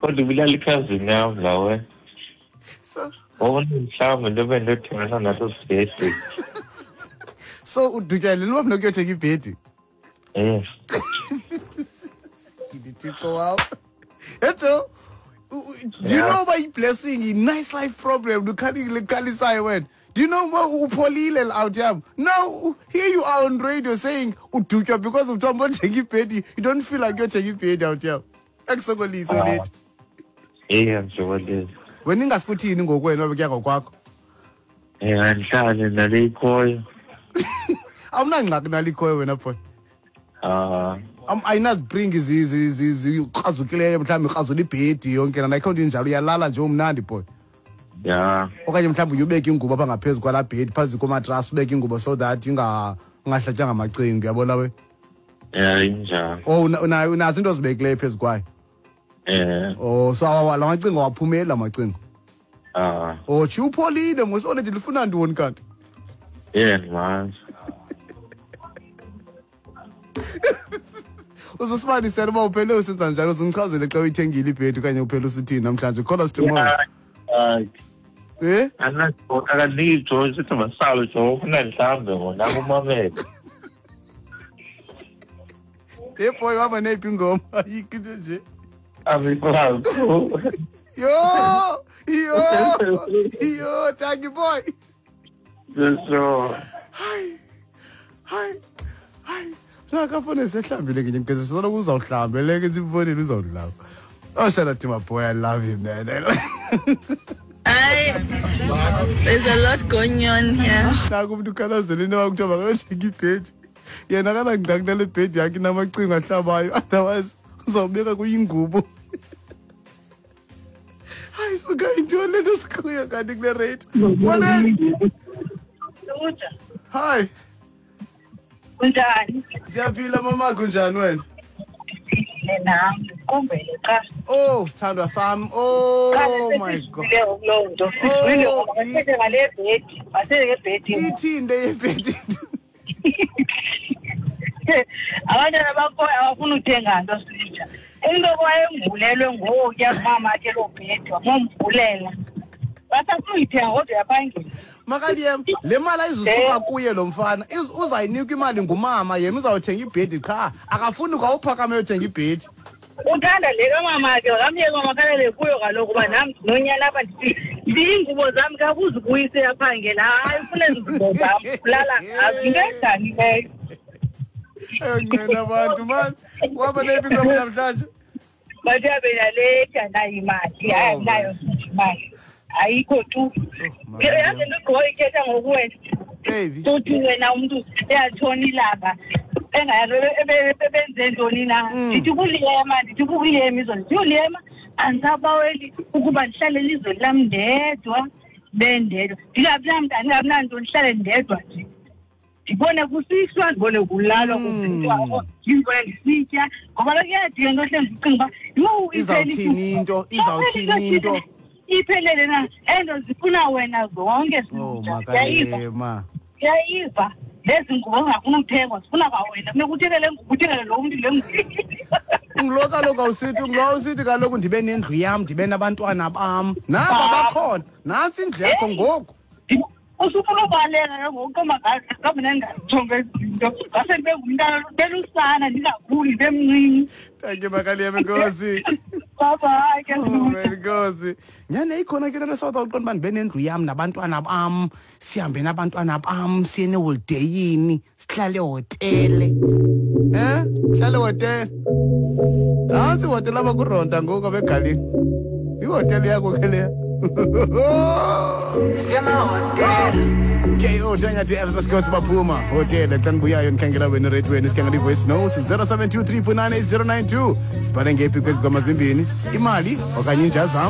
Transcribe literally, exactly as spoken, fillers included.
kodwa ubulala ikhazini yami lawe. So Wona mhlawumbe ndobe ndothengisa naso sibhedle. so udukele noma nokuyothenga ibhedi. Yes. Ngidithixo wow. Eto do you know about blessing in nice life problem do khali khalisayo wena? Do you know what upholile out here? Now here you are on radio saying udutywa because of Tombo thenga ibhedi. You don't feel like you're taking ibhedi out here. Akusokolisa lethi. Eh ngizolile. Wena ingasifuthini ngokwena bekuya ngokwakho? Eh anhlale nale ikhoyo. Awunangxaki nalikhoyo wena pho. Ah Am ayinazibring izizi izizi uqhazukileyo mhlawumbe uqhazula ibhedi yonke na ayikho into njalo uyalala nje umnandi boy. Yeah. Okanye mhlawumbe uyubeka ingubo apha ngaphezulu kwala bhedi phansi komatras ubeka ingubo so that inga ungahlatyanga amacingo uyabona we. Yeah injalo. Oh una unazi into zibekileyo phezulu kwayo. Eh. Oh so awala macingo waphumela macingo. Ah. Oh chi upholile musole nje lifuna ntoni kanti? Yeah man. Uzosibani sena ba uphele usenza njalo uzungichazele xa uyithengile ibhedi kanye uphele usithini namhlanje call us tomorrow. Hayi. Eh? Ana akalito sithi masalo jo ufuna mhlambe ngona kumamela. Eh boy wama nephi ingoma ayikho nje. Amikho. Yo! Yo! Yo, Tagi boy. So. Hi. Hi. Hi. Nakafone sehlambile ngenye ngeze sona kuzawuhlambeleke simfonini uzawudlala. Oh shout out to my boy, I love him man. Ay, there's a lot going on here. Naku umuntu kanazela into wakuthiwa makayothenga ibhedi. Yena kana ngidakunale ibhedi yakhe namacingo ahlabayo otherwise uzawubeka kuyingubo. Hayi suka into lento sikhuya kanti kule rate. Mwaneni. Hi. Kunjani? Siyaphila mama kunjani wena? Mina kumbele cha. Oh, thandwa sami. Oh my god. Le lonto. Sivile ngoba ngale bhedi. Baseke bhedi. Ithinde yebhedi. Abantwana bakho abafuna uthenga into sitsha. Umuntu wayengulelwe ngokuya mama akhe lo bhedi wamvulela. Basafuna uyithenga kodwa yaphangela. Makaliyem le mali ayizusuka kuye lo mfana uzayinika imali ngumama yena uzawuthenga ibhedi cha akafuni ukawuphakama uyothenga ibhedi. Uthanda le mama akhe ngamyeke makhalele kuyo kaloku ba nami nonyana lapha ndithi ingubo zami kabuzi kuyise yaphangela hayi ufuna izingubo zami kulala into enjani leyo. Ngena abantu man waba nephi ngoma namhlanje bathi abena letha nayo imali hayi nayo imali ayikho tu yazi ngigqoka ikhetha ngokuwena baby uthi wena umuntu eyathona ilanga engayazi ebenze ntoni na ndithi kuliyema ndithi kuliyema izolo ndithi uliyema angisabaweli ukuba ndihlale lizwe lami ndedwa bendedwa ndingabulami ndingabunanto ndihlale ndedwa nje ndibone kusiswa ndibone kulalwa kusithiwa ngibone ndisitya ngoba kuyadinga into hle ndicinga uba yho izawuthini into izawuthini into iphelele na endo zifuna wena zonke oh makalema yayiva lezi ngubo ngafuna ukuthengwa sifuna kwa wena mina kuthekele ngukuthekele lo muntu le ngubo ngilo kaloku awusithi ngilo usithi kaloku ndibe nendlu yami ndibe nabantwana bam naba bakhona nansi indlu yakho ngoku usufuna ubaleka ngokoma gazi kambe ngingathonga izinto ngase ndibe ngumntana belusana ndingakhuli bemncini thank makalema nkosi bye ke nkosi nyane ikhona ke lento South Africa bani benendlu yami nabantwana bam sihambe nabantwana bam siye neholidayini sihlale hotele eh sihlale hotele nansi hotela bakuronda ngoku begalini ihotela yakho ke leya Okay, oh, dang it, let's go to Mapuma Hotel. Let me buy you and can get away in the rate when it's can get voice notes zero seven two three four nine eight zero nine two. Sparring gay because Gomazimbi, Imali, or can you just